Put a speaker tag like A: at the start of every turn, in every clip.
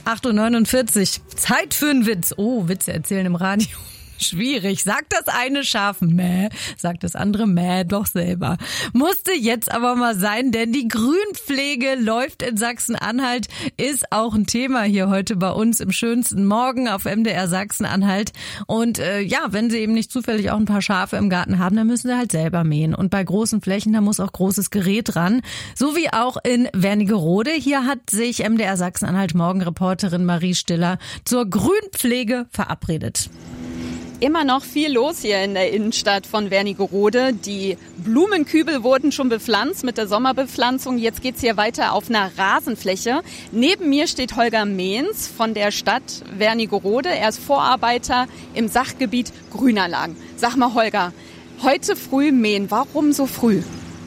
A: 8:49 Uhr. Zeit für einen Witz. Oh, Witze erzählen im Radio. Schwierig. Sagt das eine Schaf Mäh, sagt das andere Mäh doch selber. Musste jetzt aber mal sein, denn die Grünpflege läuft in Sachsen-Anhalt, ist auch ein Thema hier heute bei uns im schönsten Morgen auf MDR Sachsen-Anhalt. Und wenn sie eben nicht zufällig auch ein paar Schafe im Garten haben, dann müssen sie halt selber mähen. Und bei großen Flächen, da muss auch großes Gerät ran. So wie auch in Wernigerode. Hier hat sich MDR Sachsen-Anhalt Morgenreporterin Marie Stiller zur Grünpflege verabredet.
B: Immer noch viel los hier in der Innenstadt von Wernigerode. Die Blumenkübel wurden schon bepflanzt mit der Sommerbepflanzung. Jetzt geht's hier weiter auf einer Rasenfläche. Neben mir steht Holger Mehns von der Stadt Wernigerode. Er ist Vorarbeiter im Sachgebiet Grünanlagen. Sag mal, Holger, heute früh mähen. Warum so früh?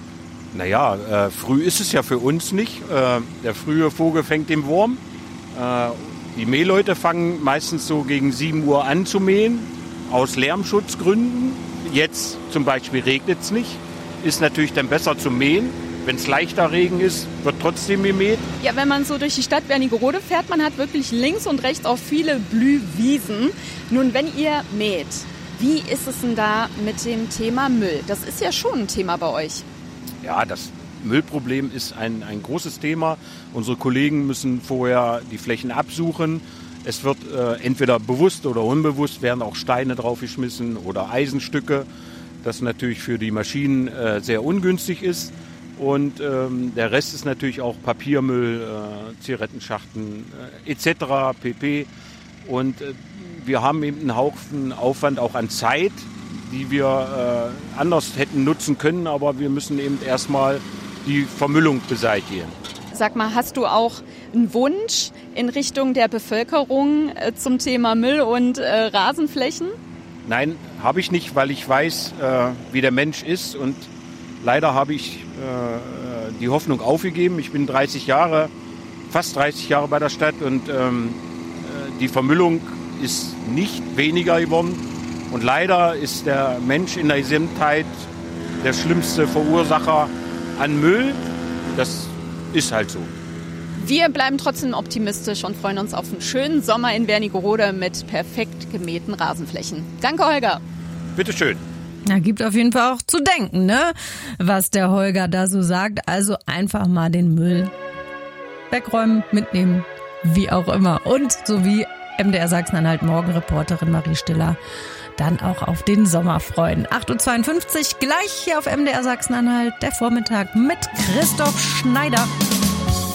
C: Naja, früh ist es ja für uns nicht. Der frühe Vogel fängt den Wurm. Die Mähleute fangen meistens so gegen 7 Uhr an zu mähen. Aus Lärmschutzgründen. Jetzt zum Beispiel regnet es nicht. Ist natürlich dann besser zu mähen. Wenn es leichter Regen ist, wird trotzdem gemäht.
B: Ja, wenn man so durch die Stadt Wernigerode fährt, man hat wirklich links und rechts auch viele Blühwiesen. Nun, wenn ihr mäht, wie ist es denn da mit dem Thema Müll? Das ist ja schon ein Thema bei euch.
C: Ja, das Müllproblem ist ein großes Thema. Unsere Kollegen müssen vorher die Flächen absuchen. Es wird entweder bewusst oder unbewusst werden auch Steine draufgeschmissen oder Eisenstücke, das natürlich für die Maschinen sehr ungünstig ist. Und der Rest ist natürlich auch Papiermüll, Zigarettenschachten etc. pp. Und wir haben eben einen Haufen Aufwand auch an Zeit, die wir anders hätten nutzen können, aber wir müssen eben erstmal die Vermüllung beseitigen.
B: Sag mal, hast du auch einen Wunsch in Richtung der Bevölkerung zum Thema Müll und Rasenflächen?
C: Nein, habe ich nicht, weil ich weiß, wie der Mensch ist. Und leider habe ich die Hoffnung aufgegeben. Ich bin fast 30 Jahre bei der Stadt und die Vermüllung ist nicht weniger geworden. Und leider ist der Mensch in der Gesamtheit der schlimmste Verursacher an Müll. Das ist halt so.
B: Wir bleiben trotzdem optimistisch und freuen uns auf einen schönen Sommer in Wernigerode mit perfekt gemähten Rasenflächen. Danke, Holger.
C: Bitteschön.
A: Ja, gibt auf jeden Fall auch zu denken, ne? Was der Holger da so sagt. Also einfach mal den Müll wegräumen, mitnehmen, wie auch immer. Und so wie MDR Sachsen-Anhalt Morgenreporterin Marie Stiller dann auch auf den Sommer freuen. 8:52 Uhr, gleich hier auf MDR Sachsen-Anhalt, der Vormittag mit Christoph Schneider.